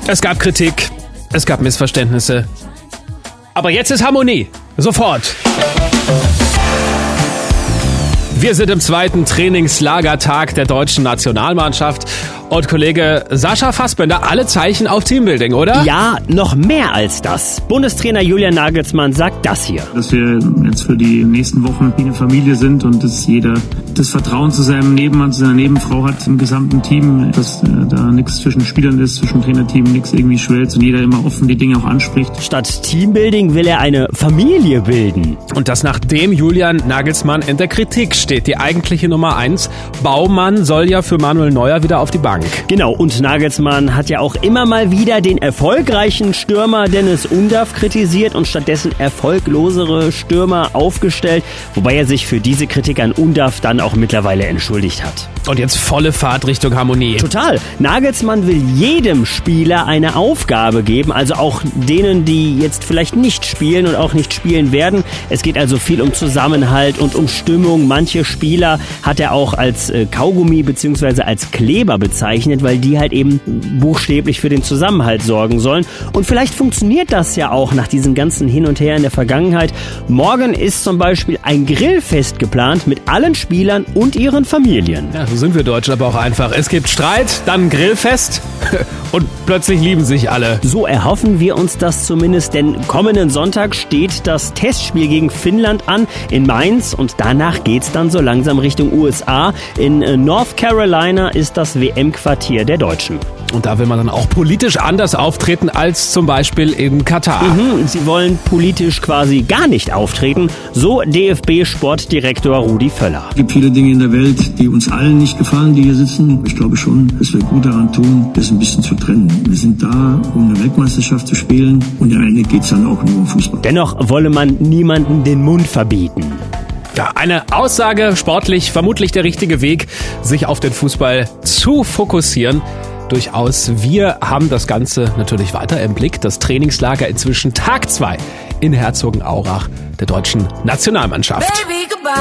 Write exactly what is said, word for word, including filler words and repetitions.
Es gab Kritik, es gab Missverständnisse. Aber jetzt ist Harmonie. Sofort. Wir sind im zweiten Trainingslagertag der deutschen Nationalmannschaft. Und Kollege Sascha Fassbender, alle Zeichen auf Teambuilding, oder? Ja, noch mehr als das. Bundestrainer Julian Nagelsmann sagt das hier. Dass wir jetzt für die nächsten Wochen wie eine Familie sind und dass jeder das Vertrauen zu seinem Nebenmann, zu seiner Nebenfrau hat im gesamten Team, dass äh, da nichts zwischen Spielern ist, zwischen Trainerteam, nichts irgendwie schwelzt und jeder immer offen die Dinge auch anspricht. Statt Teambuilding will er eine Familie bilden. Und das nachdem Julian Nagelsmann in der Kritik steht. Die eigentliche Nummer eins, Baumann, soll ja für Manuel Neuer wieder auf die Bank. Genau, und Nagelsmann hat ja auch immer mal wieder den erfolgreichen Stürmer Deniz Undav kritisiert und stattdessen erfolglosere Stürmer aufgestellt, wobei er sich für diese Kritik an Undav dann auch mittlerweile entschuldigt hat. Und jetzt volle Fahrt Richtung Harmonie. Total. Nagelsmann will jedem Spieler eine Aufgabe geben, also auch denen, die jetzt vielleicht nicht spielen und auch nicht spielen werden. Es geht also viel um Zusammenhalt und um Stimmung. Manche Spieler hat er auch als äh, Kaugummi bzw. als Kleber bezeichnet, weil die halt eben buchstäblich für den Zusammenhalt sorgen sollen. Und vielleicht funktioniert das ja auch nach diesem ganzen Hin und Her in der Vergangenheit. Morgen ist zum Beispiel ein Grillfest geplant mit allen Spielern und ihren Familien. Ja, so sind wir Deutschen aber auch einfach. Es gibt Streit, dann Grillfest und plötzlich lieben sich alle. So erhoffen wir uns das zumindest, denn kommenden Sonntag steht das Testspiel gegen Finnland an in Mainz und danach geht's dann so langsam Richtung U S A. In North Carolina ist das W M-Quartier der Deutschen. Und da will man dann auch politisch anders auftreten als zum Beispiel in Katar. Mhm, sie wollen politisch quasi gar nicht auftreten, so D F B-Sportdirektor Rudi Völler. Es gibt viele Dinge in der Welt, die uns allen nicht gefallen, die hier sitzen. Ich glaube schon, dass wir gut daran tun, das ein bisschen zu trennen. Wir sind da, um eine Weltmeisterschaft zu spielen und am Ende geht es dann auch nur um Fußball. Dennoch wolle man niemanden den Mund verbieten. Ja, eine Aussage, sportlich vermutlich der richtige Weg, sich auf den Fußball zu fokussieren. Durchaus. Wir haben das Ganze natürlich weiter im Blick. Das Trainingslager inzwischen Tag zwei in Herzogenaurach der deutschen Nationalmannschaft. Baby,